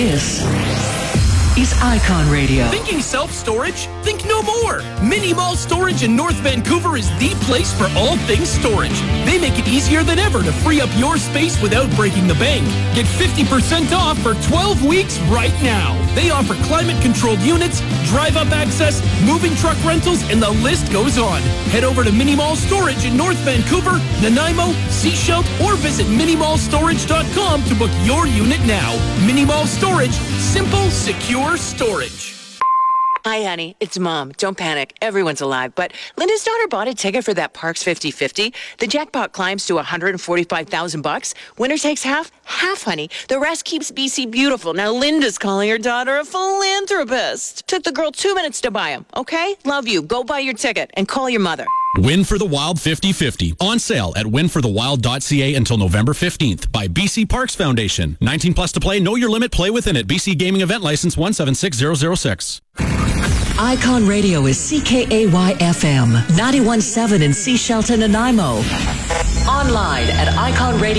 This is Icon Radio. Thinking self-storage? Think no more. Mini Mall Storage in North Vancouver is the place for all things storage. They make it easier than ever to free up your space without breaking the bank. Get 50% off for 12 weeks right now. They offer climate-controlled units, drive-up access, moving truck rentals, and the list goes on. Head over to Mini Mall Storage in North Vancouver, Nanaimo, Sechelt, or visit minimallstorage.com to book your unit now. Mini Mall Storage. Simple, secure storage. Hi, honey. It's Mom. Don't panic. Everyone's alive. But Linda's daughter bought a ticket for that Parks 50/50. The jackpot climbs to $145,000. Winner takes half, honey. The rest keeps BC beautiful. Now Linda's calling her daughter a philanthropist. Took the girl 2 minutes to buy him. Okay? Love you. Go buy your ticket and call your mother. Win for the Wild 50/50. On sale at winforthewild.ca until November 15th by BC Parks Foundation. 19 plus to play. Know your limit. Play within it. BC Gaming Event License 176006. Icon Radio is CKAY-FM 91.7 in Sechelt and Nanaimo. Online at iconradio.ca.